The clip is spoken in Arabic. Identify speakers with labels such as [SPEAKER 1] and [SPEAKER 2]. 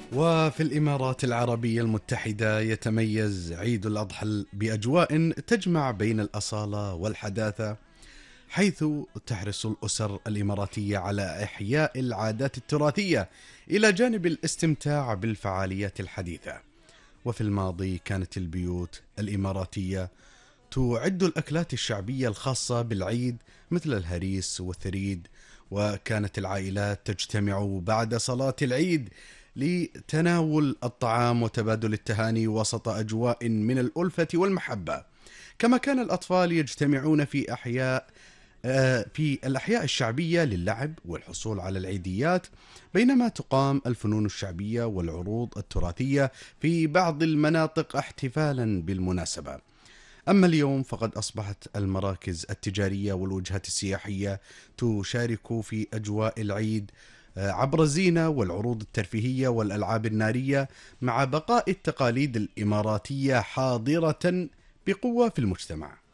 [SPEAKER 1] وفي الإمارات العربية المتحدة يتميز عيد الأضحى بأجواء تجمع بين الأصالة والحداثة، حيث تحرص الأسر الإماراتية على إحياء العادات التراثية إلى جانب الاستمتاع بالفعاليات الحديثة. وفي الماضي كانت البيوت الإماراتية تعد الأكلات الشعبية الخاصة بالعيد مثل الهريس والثريد، وكانت العائلات تجتمع بعد صلاة العيد لتناول الطعام وتبادل التهاني وسط أجواء من الألفة والمحبة. كما كان الأطفال يجتمعون في الأحياء الشعبية للعب والحصول على العيديات، بينما تقام الفنون الشعبية والعروض التراثية في بعض المناطق احتفالا بالمناسبة. أما اليوم فقد أصبحت المراكز التجارية والوجهات السياحية تشارك في أجواء العيد عبر الزينة والعروض الترفيهية والألعاب النارية، مع بقاء التقاليد الإماراتية حاضرة بقوة في المجتمع.